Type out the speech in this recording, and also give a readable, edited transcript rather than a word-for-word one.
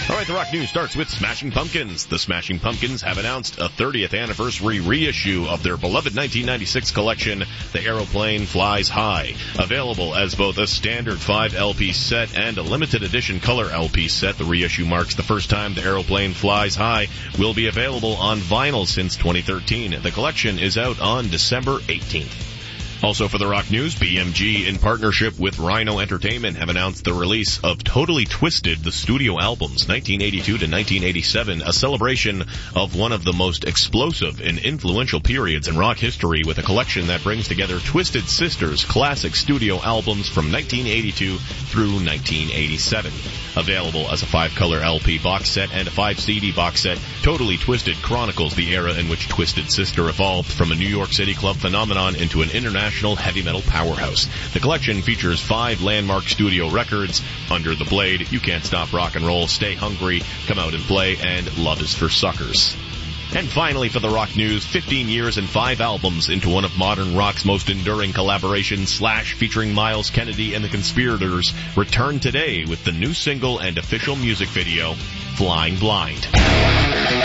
All right, the rock news starts with Smashing Pumpkins. The Smashing Pumpkins have announced a 30th anniversary reissue of their beloved 1996 collection, The Aeroplane Flies High. Available as both a standard 5 LP set and a limited edition color LP set, the reissue marks the first time The Aeroplane Flies High will be available on vinyl since 2013. The collection is out on December 18th. Also for the rock news, BMG, in partnership with Rhino Entertainment, have announced the release of Totally Twisted, the studio albums, 1982 to 1987, a celebration of one of the most explosive and influential periods in rock history, with a collection that brings together Twisted Sister's classic studio albums from 1982 through 1987. Available as a 5-color LP box set and a 5 CD box set, Totally Twisted chronicles the era in which Twisted Sister evolved from a New York City club phenomenon into an international heavy metal powerhouse. The collection features 5 landmark studio records: Under the Blade, You Can't Stop Rock and Roll, Stay Hungry, Come Out and Play, and Love is for Suckers. And finally for the rock news, 15 years and 5 albums into one of modern rock's most enduring collaborations, Slash featuring Myles Kennedy and the Conspirators return today with the new single and official music video, Flying Blind.